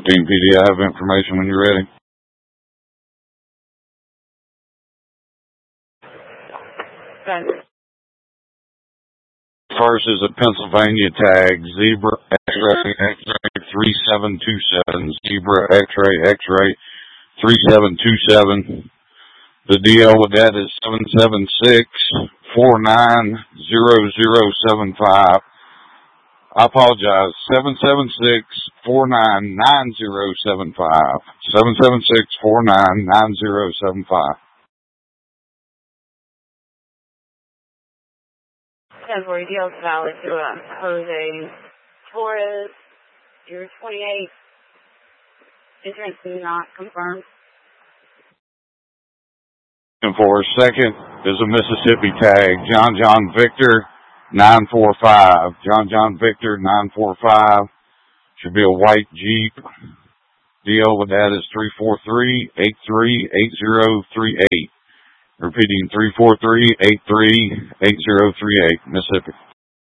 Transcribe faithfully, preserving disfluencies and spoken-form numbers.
Philippine P D, I have information when you're ready. Thanks. First is a Pennsylvania tag, Zebra X-ray X-ray three seven two seven, Zebra X-ray X-ray three seven two seven. The deal with that is seven seven six, four nine zero zero seven five. I apologize, seven seven six, four nine nine zero seven five. seven seven six, four nine nine zero seven five. ten forty deals valid to uh, Jose Torres, year twenty-eight. Insurance not confirmed. And for a second is a Mississippi tag, John John Victor nine four five. John John Victor nine four five. Should be a white Jeep. Deal with that is three four three, eight three eight zero three eight. Repeating, three four three, eight three eight zero three eight, Mississippi.